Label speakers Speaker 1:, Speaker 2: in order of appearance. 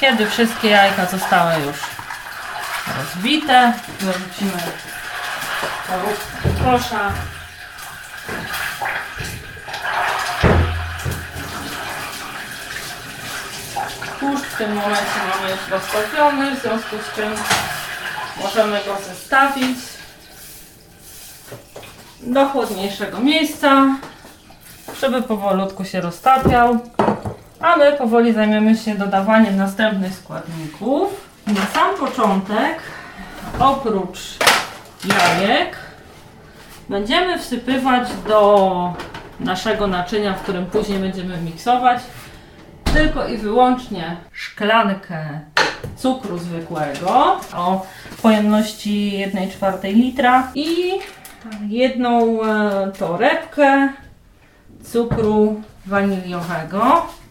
Speaker 1: Kiedy wszystkie jajka zostały już rozbite, dorzucimy do kosza. Tłuszcz w tym momencie mamy już roztopiony, w związku z czym możemy go zestawić do chłodniejszego miejsca, żeby powolutku się roztapiał, a my powoli zajmiemy się dodawaniem następnych składników. Na sam początek, oprócz jajek, będziemy wsypywać do naszego naczynia, w którym później będziemy miksować, tylko i wyłącznie szklankę cukru zwykłego o pojemności 1,4 litra i jedną torebkę cukru waniliowego.